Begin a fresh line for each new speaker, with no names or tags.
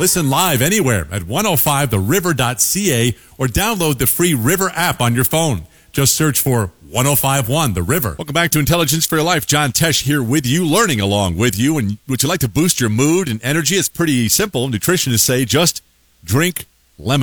Listen live anywhere at 105theriver.ca or download the free River app on your phone. Just search for 105.1 The River. Welcome back to Intelligence for Your Life. John Tesh here with you, learning along with you. And would you like to boost your mood and energy? It's pretty simple. Nutritionists say just drink lemon.